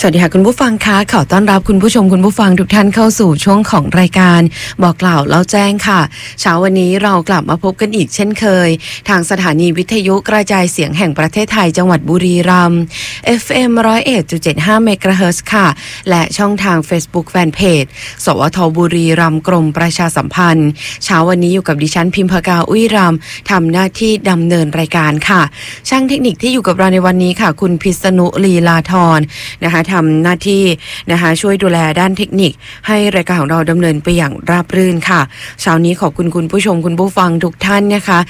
สวัสดีค่ะคุณผู้ฟังคะขอต้อนรับคุณผู้ชมคุณผู้ฟังทุกท่านเข้าสู่ช่วงของรายการบอกกล่าวเล่าแจ้งค่ะเช้าวันนี้เรากลับมาพบกันอีกเช่นเคยทางสถานีวิทยุกระจายเสียงแห่งประเทศไทยจังหวัดบุรีรัมย์ FM 101.75 เมกะเฮิรตซ์ค่ะและช่องทาง Facebook Fanpage สวทบุรีรัมย์กรมประชาสัมพันธ์เช้าวันนี้อยู่กับดิฉันพิมพกาอุ้ยรำทำหน้าที่ดำเนินรายการค่ะช่างเทคนิคที่อยู่กับเราในวันนี้ค่ะคุณพิษณุลีลาธรนะคะทำหน้าที่นะคะช่วยดูแลด้านเทคนิคให้รายการของเราดำเนินไปอย่างราบรื่นค่ะเช้านี้ขอบคุณคุณผู้ชมคุณผู้ฟังทุกท่านนะคะ